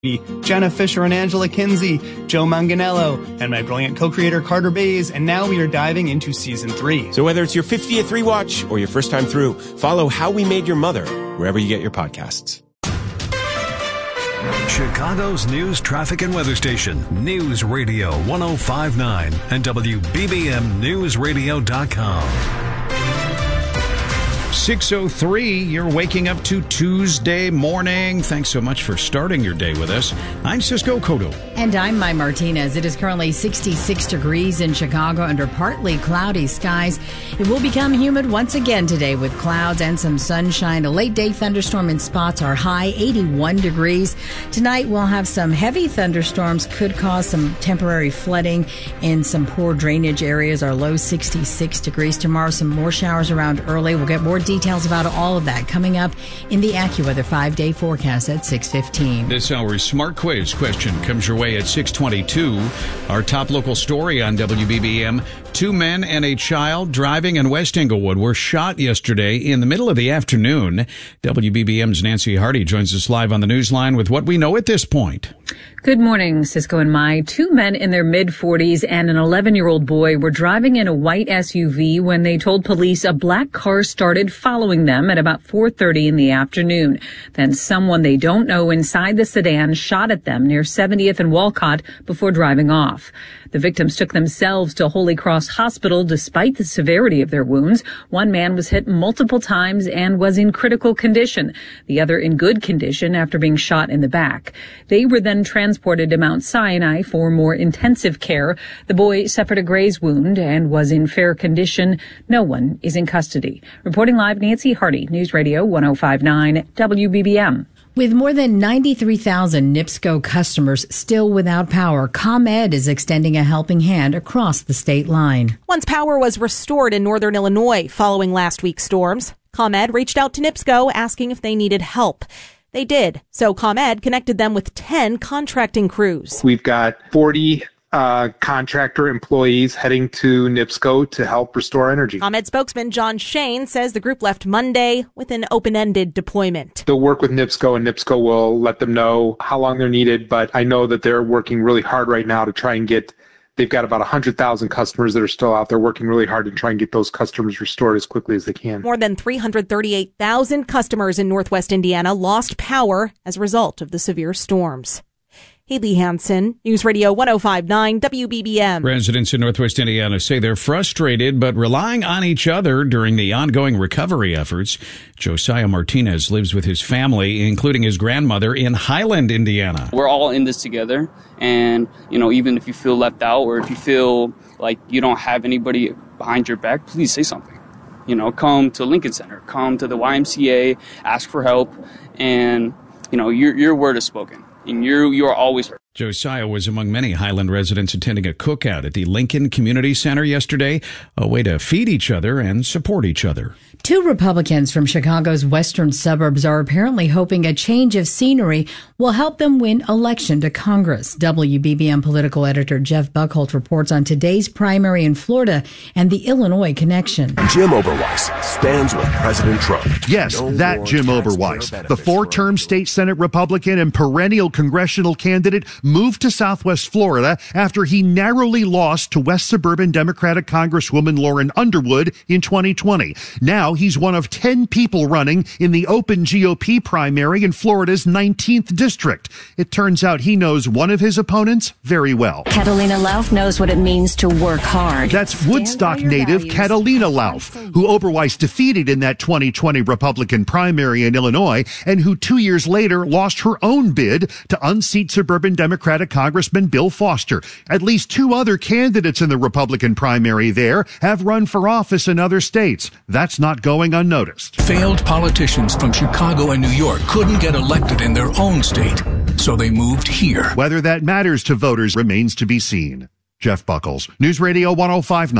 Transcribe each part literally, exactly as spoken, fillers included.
Jenna Fisher and Angela Kinsey, Joe Manganello, and my brilliant co-creator Carter Bays, and now we are diving into season three. So whether it's your fiftieth rewatch or your first time through, follow How We Made Your Mother wherever you get your podcasts. Chicago's news, traffic, and weather station, News Radio one oh five point nine and W B B M News Radio dot com. six oh three, you're waking up to Tuesday morning. Thanks so much for starting your day with us. I'm Cisco Cotto. And I'm Mai Martinez. It is currently sixty-six degrees in Chicago under partly cloudy skies. It will become humid once again today with clouds and some sunshine. A late day thunderstorm in spots. Our high eighty-one degrees. Tonight we'll have some heavy thunderstorms, could cause some temporary flooding in some poor drainage areas. Our low sixty-six degrees. Tomorrow some more showers around early. We'll get more details about all of that coming up in the AccuWeather five-day forecast at six fifteen. This hour's Smart Quiz question comes your way at six twenty-two. Our top local story on W B B M. Two men and a child driving in West Englewood were shot yesterday in the middle of the afternoon. W B B M's Nancy Hardy joins us live on the Newsline with what we know at this point. Good morning, Cisco and Mai. Two men in their mid-forties and an eleven-year-old boy were driving in a white S U V when they told police a black car started following them at about four thirty in the afternoon. Then someone they don't know inside the sedan shot at them near seventieth and Walcott before driving off. The victims took themselves to Holy Cross Hospital despite the severity of their wounds. One man was hit multiple times and was in critical condition. The other in good condition after being shot in the back. They were then transported to Mount Sinai for more intensive care. The boy suffered a graze wound and was in fair condition. No one is in custody. Reporting live, Nancy Hardy, News Radio one oh five point nine W B B M. With more than ninety-three thousand NIPSCO customers still without power, ComEd is extending a helping hand across the state line. Once power was restored in northern Illinois following last week's storms, ComEd reached out to NIPSCO asking if they needed help. They did, so ComEd connected them with ten contracting crews. We've got forty Uh, contractor employees heading to NIPSCO to help restore energy. ComEd spokesman John Shane says the group left Monday with an open-ended deployment. They'll work with NIPSCO, and NIPSCO will let them know how long they're needed, but I know that they're working really hard right now to try and get, they've got about one hundred thousand customers that are still out there working really hard to try and get those customers restored as quickly as they can. More than three hundred thirty-eight thousand customers in Northwest Indiana lost power as a result of the severe storms. Haley Hansen, News Radio one oh five point nine W B B M. Residents in Northwest Indiana say they're frustrated but relying on each other during the ongoing recovery efforts. Josiah Martinez lives with his family, including his grandmother, in Highland, Indiana. We're all in this together, and, you know, even if you feel left out or if you feel like you don't have anybody behind your back, please say something. You know, come to Lincoln Center, come to the Y M C A, ask for help, and, you know, your your word is spoken. And you're, you're always heard. Josiah was among many Highland residents attending a cookout at the Lincoln Community Center yesterday, a way to feed each other and support each other. Two Republicans from Chicago's western suburbs are apparently hoping a change of scenery will help them win election to Congress. W B B M political editor Jeff Buckholt reports on today's primary in Florida and the Illinois connection. Jim Oberweis stands with President Trump. Yes, no that Jim Oberweis, the four-term state Senate Republican and perennial congressional candidate, moved to Southwest Florida after he narrowly lost to West Suburban Democratic Congresswoman Lauren Underwood in twenty twenty. Now he's one of ten people running in the open G O P primary in Florida's nineteenth district. It turns out he knows one of his opponents very well. Catalina Lauf knows what it means to work hard. That's Woodstock native Catalina Lauf, who Oberweis defeated in that twenty twenty Republican primary in Illinois, and who two years later lost her own bid to unseat suburban Democratic Congressman Bill Foster. At least two other candidates in the Republican primary there have run for office in other states. That's not going unnoticed. Failed politicians from Chicago and New York couldn't get elected in their own state, so they moved here. Whether that matters to voters remains to be seen. Jeff Buckles, News Radio one oh five point nine.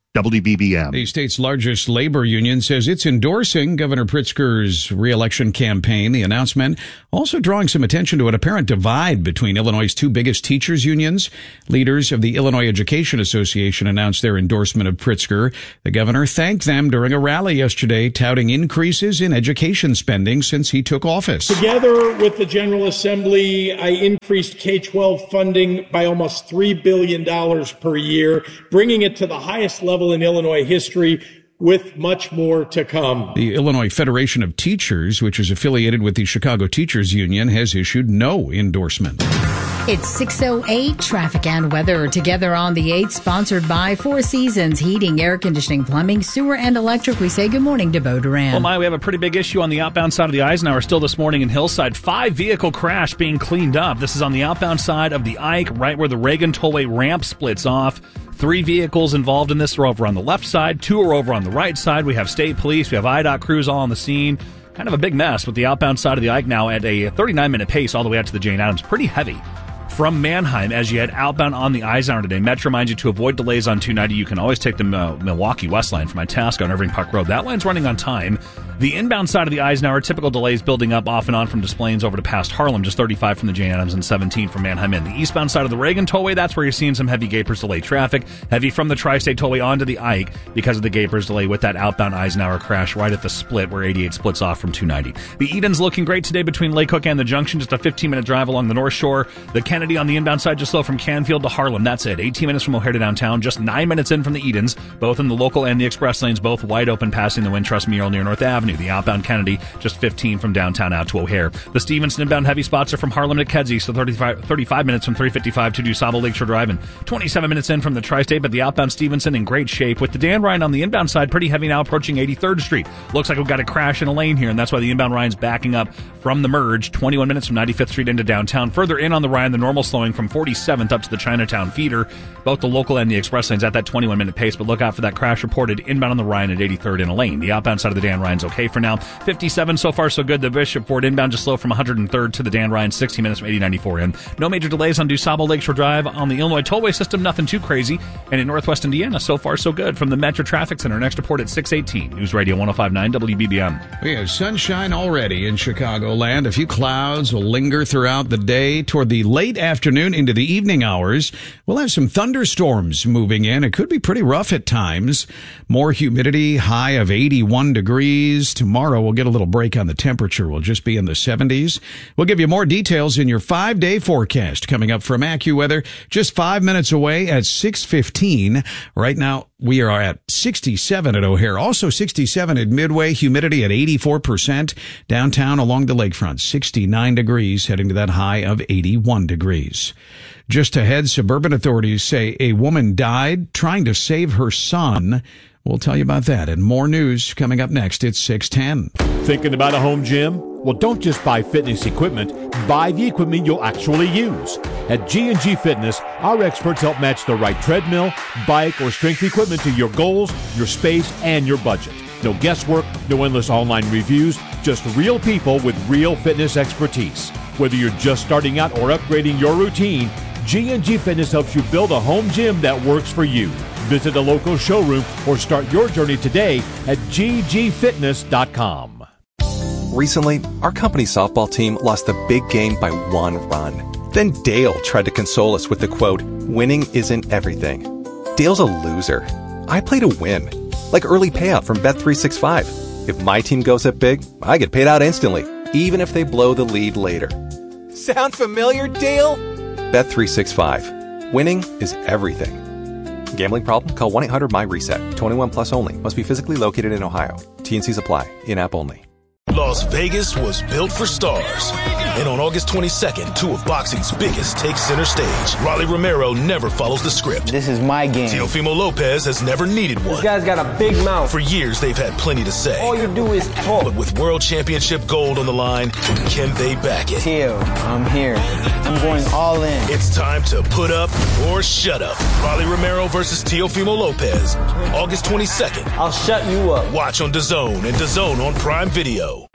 W B B M. The state's largest labor union says it's endorsing Governor Pritzker's re-election campaign. The announcement also drawing some attention to an apparent divide between Illinois' two biggest teachers' unions. Leaders of the Illinois Education Association announced their endorsement of Pritzker. The governor thanked them during a rally yesterday, touting increases in education spending since he took office. Together with the General Assembly, I increased K twelve funding by almost three billion dollars per year, bringing it to the highest level in Illinois history, with much more to come. The Illinois Federation of Teachers, which is affiliated with the Chicago Teachers Union, has issued no endorsement. It's six oh eight, traffic and weather together on the eighth, sponsored by Four Seasons Heating, Air Conditioning, Plumbing, Sewer, and Electric. We say good morning to Bo Duran. Well, my, we have a pretty big issue on the outbound side of the Eisenhower still this morning in Hillside. Five vehicle crash being cleaned up. This is on the outbound side of the Ike, right where the Reagan Tollway ramp splits off. Three vehicles involved in this are over on the left side. Two are over on the right side. We have state police. We have I D O T crews all on the scene. Kind of a big mess with the outbound side of the Ike now at a thirty-nine minute pace all the way out to the Jane Addams. Pretty heavy. From Manheim, as you head outbound on the Eisenhower today, Metro reminds you to avoid delays on two ninety. You can always take the uh, Milwaukee West line from Itasca on Irving Park Road. That line's running on time. The inbound side of the Eisenhower, typical delays building up off and on from Des Plaines over to past Harlem, just thirty-five from the Jane Addams and seventeen from Manheim in. The eastbound side of the Reagan Tollway, that's where you're seeing some heavy Gapers delay traffic. Heavy from the Tri-State Tollway onto the Ike because of the Gapers delay with that outbound Eisenhower crash right at the split where eighty-eight splits off from two ninety. The Eden's looking great today between Lake Hook and the Junction, just a fifteen minute drive along the North Shore. The Kennedy on the inbound side just slow from Canfield to Harlem. That's it. eighteen minutes from O'Hare to downtown, just nine minutes in from the Edens, both in the local and the express lanes, both wide open passing the Wintrust mural near North Avenue. The outbound Kennedy, just fifteen from downtown out to O'Hare. The Stevenson inbound heavy spots are from Harlem to Kedzie, so thirty-five, thirty-five minutes from three fifty-five to DuSable Lakeshore Drive and twenty-seven minutes in from the Tri-State, but the outbound Stevenson in great shape. With the Dan Ryan on the inbound side, pretty heavy now approaching eighty-third Street. Looks like we've got a crash in a lane here, and that's why the inbound Ryan's backing up from the merge. twenty-one minutes from ninety-fifth Street into downtown. Further in on the Ryan, the normal slowing from forty-seventh up to the Chinatown feeder. Both the local and the express lanes at that twenty-one minute pace, but look out for that crash reported inbound on the Ryan at eighty-third in a lane. The outbound side of the Dan Ryan's okay for now. fifty-seven so far so good. The Bishop Ford inbound just slow from one hundred third to the Dan Ryan, sixteen minutes from eighty ninety-four in. No major delays on DuSable Lakeshore Drive. On the Illinois Tollway system, nothing too crazy. And in Northwest Indiana, so far so good. From the Metro Traffic Center, next report at six eighteen. News Radio one oh five point nine W B B M. We have sunshine already in Chicagoland. A few clouds will linger throughout the day. Toward the late afternoon into the evening hours, we'll have some thunderstorms moving in. It could be pretty rough at times. More humidity, high of eighty-one degrees. Tomorrow we'll get a little break on the temperature. We'll just be in the seventies. We'll give you more details in your five-day forecast coming up from AccuWeather just five minutes away at six fifteen. Right now, we are at sixty-seven at O'Hare. Also sixty-seven at Midway. Humidity at eighty-four percent. Downtown along the lakefront, sixty-nine degrees, heading to that high of eighty-one degrees. Just ahead, suburban authorities say a woman died trying to save her son. We'll tell you about that and more news coming up next. It's six ten. Thinking about a home gym? Well, don't just buy fitness equipment. Buy the equipment you'll actually use. At G and G Fitness, our experts help match the right treadmill, bike, or strength equipment to your goals, your space, and your budget. No guesswork, no endless online reviews, just real people with real fitness expertise. Whether you're just starting out or upgrading your routine, G and G Fitness helps you build a home gym that works for you. Visit a local showroom or start your journey today at g g fitness dot com. Recently, our company's softball team lost the big game by one run. Then Dale tried to console us with the quote, "Winning isn't everything." Dale's a loser. I play to win. Like early payout from Bet three sixty-five. If my team goes up big, I get paid out instantly, even if they blow the lead later. Sound familiar, Dale? Bet three sixty-five. Winning is everything. Gambling problem? Call one eight hundred my reset. twenty-one plus only. Must be physically located in Ohio. T N Cs apply. In-app only. Las Vegas was built for stars. And on August twenty-second, two of boxing's biggest take center stage. Rolly Romero never follows the script. This is my game. Teofimo Lopez has never needed one. This guy's got a big mouth. For years, they've had plenty to say. All you do is talk. But with World Championship gold on the line, can they back it? Teo, I'm here. I'm going all in. It's time to put up or shut up. Rolly Romero versus Teofimo Lopez. August twenty-second. I'll shut you up. Watch on DAZN and DAZN on Prime Video.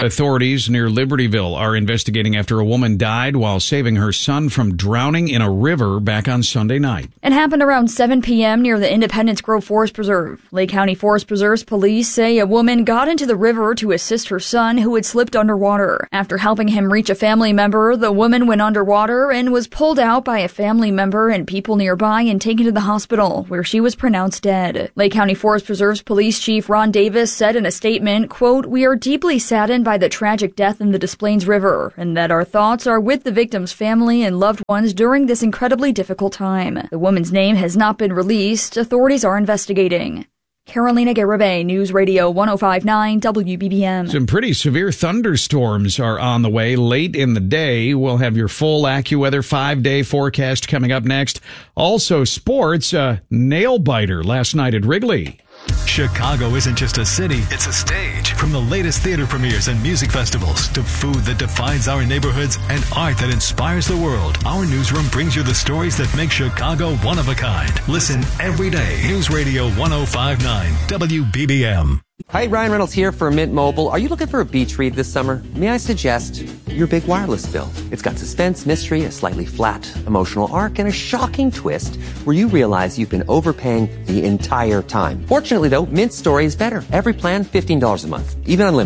Authorities near Libertyville are investigating after a woman died while saving her son from drowning in a river back on Sunday night. It happened around seven p.m. near the Independence Grove Forest Preserve. Lake County Forest Preserve's police say a woman got into the river to assist her son who had slipped underwater. After helping him reach a family member, the woman went underwater and was pulled out by a family member and people nearby and taken to the hospital, where she was pronounced dead. Lake County Forest Preserve's Police Chief Ron Davis said in a statement, quote, "We are deeply saddened by the tragic death in the Des Plaines River, and that our thoughts are with the victim's family and loved ones during this incredibly difficult time. The woman's name has not been released. Authorities are investigating." Carolina Garibay, News Radio one oh five point nine W B B M. Some pretty severe thunderstorms are on the way late in the day. We'll have your full AccuWeather five-day forecast coming up next. Also sports, a nail biter last night at Wrigley. Chicago isn't just a city, it's a stage. From the latest theater premieres and music festivals to food that defines our neighborhoods and art that inspires the world, our newsroom brings you the stories that make Chicago one of a kind. Listen every day. News Radio one oh five point nine W B B M. Hi, Ryan Reynolds here for Mint Mobile. Are you looking for a beach read this summer? May I suggest your big wireless bill? It's got suspense, mystery, a slightly flat emotional arc, and a shocking twist where you realize you've been overpaying the entire time. Fortunately, though, Mint's story is better. Every plan, fifteen dollars a month, even unlimited.